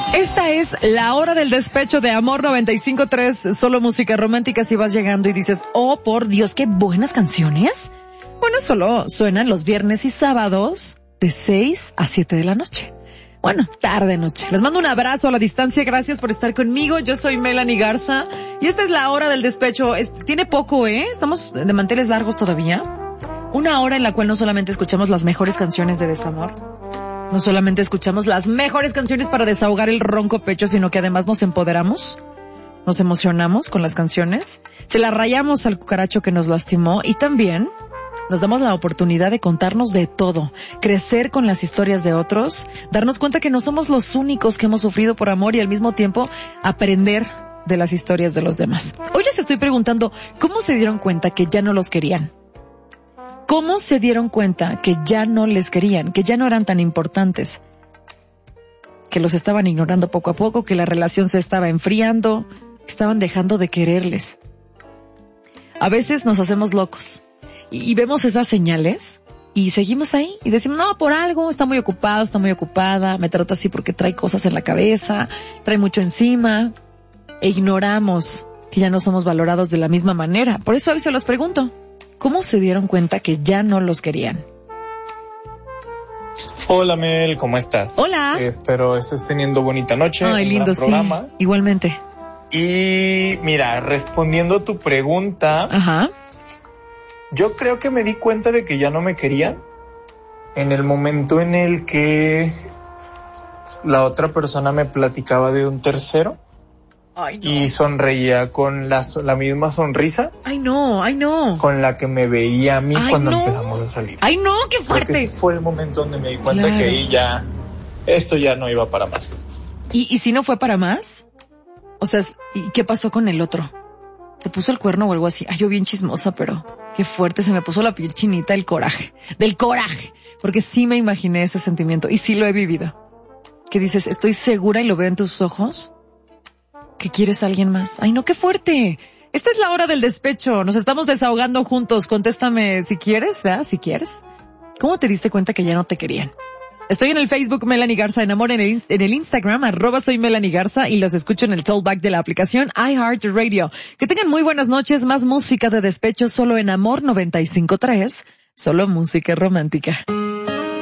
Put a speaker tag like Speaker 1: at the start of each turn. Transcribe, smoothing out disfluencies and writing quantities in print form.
Speaker 1: Esta es la hora del despecho de Amor 95.3, solo música romántica. Si vas llegando y dices, oh por Dios, qué buenas canciones. Bueno, solo suenan los viernes y sábados de 6 a 7 de la noche. Bueno, tarde noche. Les mando un abrazo a la distancia, gracias por estar conmigo. Yo soy Melanie Garza y esta es la hora del despecho. Tiene poco, estamos de manteles largos todavía. Una hora en la cual no solamente escuchamos las mejores canciones de desamor, no solamente escuchamos las mejores canciones para desahogar el ronco pecho, sino que además nos empoderamos, nos emocionamos con las canciones, se la rayamos al cucaracho que nos lastimó y también nos damos la oportunidad de contarnos de todo, crecer con las historias de otros, darnos cuenta que no somos los únicos que hemos sufrido por amor y al mismo tiempo aprender de las historias de los demás. Hoy les estoy preguntando, ¿cómo se dieron cuenta que ya no los querían? ¿Cómo se dieron cuenta que ya no les querían, que ya no eran tan importantes? Que los estaban ignorando poco a poco, que la relación se estaba enfriando, estaban dejando de quererles. A veces nos hacemos locos y vemos esas señales y seguimos ahí y decimos, no, por algo, está muy ocupado, está muy ocupada, me trata así porque trae cosas en la cabeza, trae mucho encima, e ignoramos que ya no somos valorados de la misma manera. Por eso hoy se los pregunto. ¿Cómo se dieron cuenta que ya no los querían?
Speaker 2: Hola Mel, ¿cómo estás?
Speaker 1: Hola.
Speaker 2: Espero estés teniendo bonita noche.
Speaker 1: Ay, lindo, sí. Igualmente.
Speaker 2: Y mira, respondiendo a tu pregunta,
Speaker 1: ajá,
Speaker 2: yo creo que me di cuenta de que ya no me querían en el momento en el que la otra persona me platicaba de un tercero.
Speaker 1: Ay, no.
Speaker 2: Y sonreía con la misma sonrisa.
Speaker 1: Ay, no.
Speaker 2: Con la que me veía a mí cuando empezamos a salir.
Speaker 1: Ay, no, qué fuerte.
Speaker 2: Porque ese fue el momento donde me di cuenta que esto ya no iba para más.
Speaker 1: ¿Y si no fue para más? O sea, ¿y qué pasó con el otro? ¿Te puso el cuerno o algo así? Ay, yo bien chismosa, pero qué fuerte, se me puso la piel chinita del coraje. Porque sí me imaginé ese sentimiento y sí lo he vivido. Que dices, estoy segura y lo veo en tus ojos, que quieres a alguien más. Ay, no, qué fuerte. Esta es la hora del despecho. Nos estamos desahogando juntos. Contéstame si quieres, ¿verdad? Si quieres. ¿Cómo te diste cuenta que ya no te querían? Estoy en el Facebook Melanie Garza en Amor, en el Instagram, @soy Melanie Garza, y los escucho en el tollback de la aplicación iHeartRadio. Que tengan muy buenas noches. Más música de despecho solo en Amor 95.3. Solo música romántica.